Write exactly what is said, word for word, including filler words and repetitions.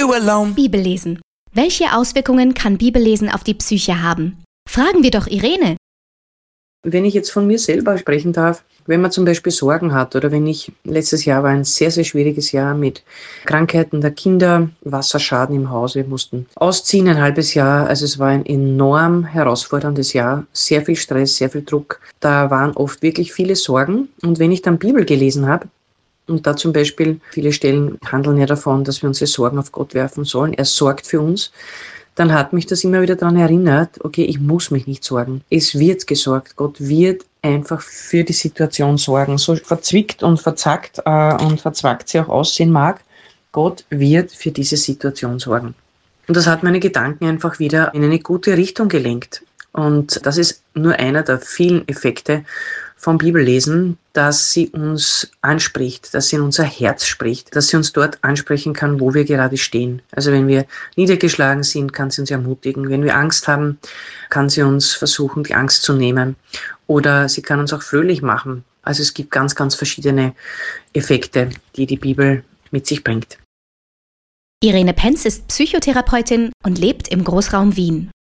you alone. Bibellesen. Welche Auswirkungen kann Bibellesen auf die Psyche haben? Fragen wir doch Irene. Wenn ich jetzt von mir selber sprechen darf, wenn man zum Beispiel Sorgen hat oder wenn ich, letztes Jahr war ein sehr, sehr schwieriges Jahr mit Krankheiten der Kinder, Wasserschaden im Haus, wir mussten ausziehen ein halbes Jahr, also es war ein enorm herausforderndes Jahr, sehr viel Stress, sehr viel Druck, da waren oft wirklich viele Sorgen und wenn ich dann Bibel gelesen habe, und da zum Beispiel, viele Stellen handeln ja davon, dass wir unsere Sorgen auf Gott werfen sollen, er sorgt für uns, dann hat mich das immer wieder daran erinnert, okay, ich muss mich nicht sorgen. Es wird gesorgt. Gott wird einfach für die Situation sorgen. So verzwickt und verzackt äh, und verzwackt sie auch aussehen mag, Gott wird für diese Situation sorgen. Und das hat meine Gedanken einfach wieder in eine gute Richtung gelenkt. Und das ist nur einer der vielen Effekte vom Bibellesen, dass sie uns anspricht, dass sie in unser Herz spricht, dass sie uns dort ansprechen kann, wo wir gerade stehen. Also wenn wir niedergeschlagen sind, kann sie uns ermutigen. Wenn wir Angst haben, kann sie uns versuchen, die Angst zu nehmen. Oder sie kann uns auch fröhlich machen. Also es gibt ganz, ganz verschiedene Effekte, die die Bibel mit sich bringt. Irene Penz ist Psychotherapeutin und lebt im Großraum Wien.